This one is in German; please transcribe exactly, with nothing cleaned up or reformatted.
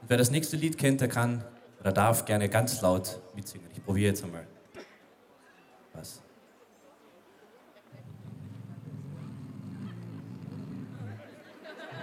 wer das nächste Lied kennt, der kann oder darf gerne ganz laut mitsingen. Ich probiere jetzt einmal was.